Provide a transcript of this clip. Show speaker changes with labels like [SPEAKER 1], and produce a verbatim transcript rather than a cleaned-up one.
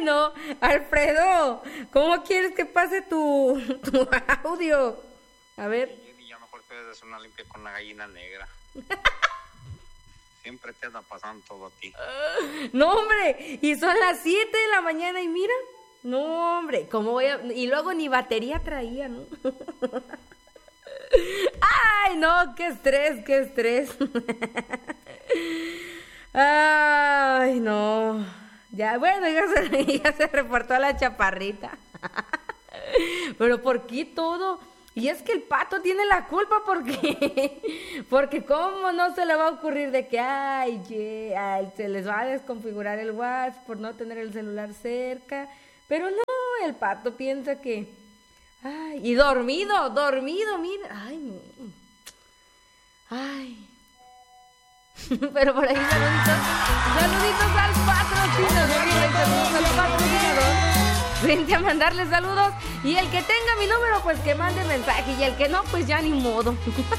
[SPEAKER 1] Ay, no. Alfredo, ¿cómo quieres que pase tu, tu audio? A ver.
[SPEAKER 2] Y ya mejor te des una limpia con la gallina negra. Siempre te anda pasando todo a ti.
[SPEAKER 1] No, hombre, y son las siete de la mañana y mira. No, hombre, ¿cómo voy a...? Y luego ni batería traía, ¿no? Ay, no, qué estrés, qué estrés. Ay, no. Ya, bueno, ya se, ya se reportó a la chaparrita. Pero ¿por qué todo? Y es que el pato tiene la culpa porque, porque cómo no se le va a ocurrir de que, ay, ye, ay, se les va a desconfigurar el WhatsApp por no tener el celular cerca. Pero no, el pato piensa que, ay, y dormido, dormido, mira, ay, no. Ay. Pero por ahí saluditos, saluditos al patrocinador, al patrocinador. Vente a mandarle saludos y el que tenga mi número pues que mande mensaje y el que no pues ya ni modo.